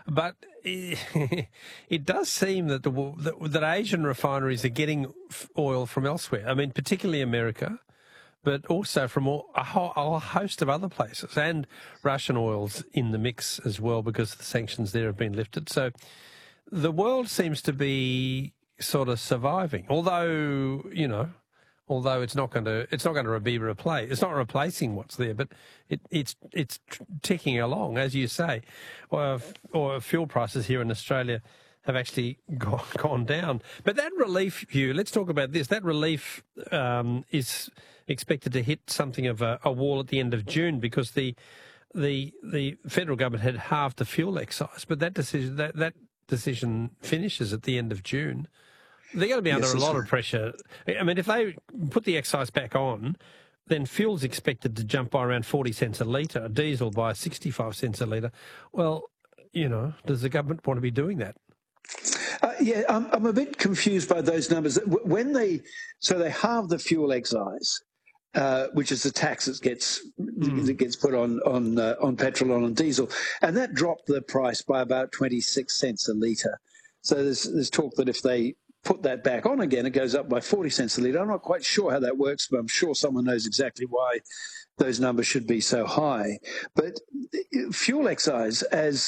But it does seem that that Asian refineries are getting oil from elsewhere. I mean, particularly America, but also from a host of other places, and Russian oil's in the mix as well because the sanctions there have been lifted. So the world seems to be sort of surviving, although it's not going to be replaced. It's not replacing what's there, but it's ticking along, as you say. Or fuel prices here in Australia have actually gone down. But that relief, Hugh, let's talk about this. That relief is expected to hit something of a wall at the end of June because the federal government had halved the fuel excise, but that decision finishes at the end of June. They're going to be under a lot of pressure. I mean, if they put the excise back on, then fuel's expected to jump by around 40 cents a litre, diesel by 65 cents a litre. Well, does the government want to be doing that? I'm a bit confused by those numbers. When they halve the fuel excise, which is the tax that gets put on petrol and on diesel, and that dropped the price by about 26 cents a litre. So there's talk that if they put that back on again, it goes up by 40 cents a litre. I'm not quite sure how that works, but I'm sure someone knows exactly why those numbers should be so high. But fuel excise, as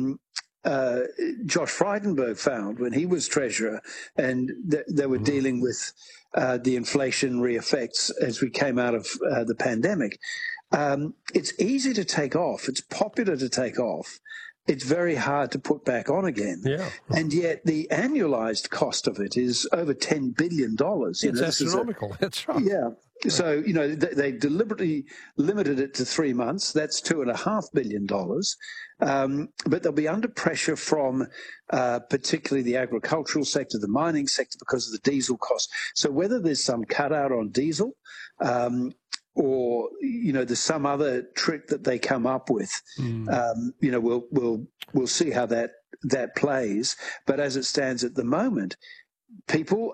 Josh Frydenberg found when he was Treasurer, and they were dealing with the inflationary effects as we came out of the pandemic, it's easy to take off. It's popular to take off. It's very hard to put back on again. Yeah. And yet the annualized cost of it is over $10 billion. It's astronomical. That's right. Yeah. So, they deliberately limited it to 3 months. That's $2.5 billion. But they'll be under pressure from particularly the agricultural sector, the mining sector, because of the diesel cost. So whether there's some cutout on diesel, or there's some other trick that they come up with. We'll see how that plays. But as it stands at the moment, people